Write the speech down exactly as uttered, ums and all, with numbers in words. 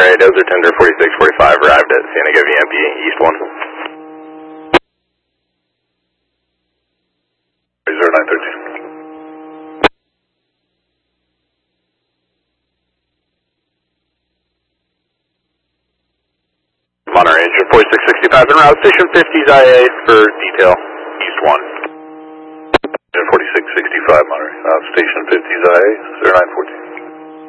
Alright, Dozer Tender forty-six forty-five arrived at San Diego V M P, East one. zero nine thirteen. Monterey engine forty-six sixty-five en route, station fifties I A for detail, East one. forty-six sixty-five Monterey, uh, station fifties I A, zero nine fourteen.